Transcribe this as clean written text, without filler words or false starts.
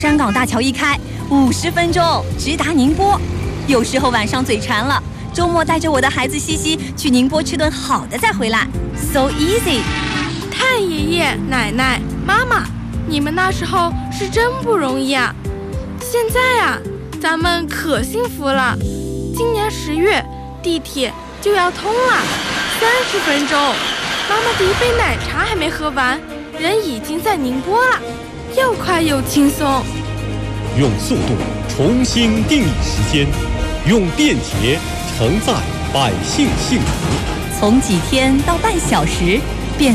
山港大桥一开，50分钟直达宁波。有时候晚上嘴馋了，周末带着我的孩子西西去宁波吃顿好的再回来 ，so easy。 太爷爷、奶奶、妈妈，你们那时候是真不容易啊！现在啊，咱们可幸福了。今年10月，地铁就要通了，30分钟，妈妈的一杯奶茶还没喝完，人已经在宁波了，又快又轻松。 用速度重新定义时间，用便捷承载百姓幸福。 从几天到半小时，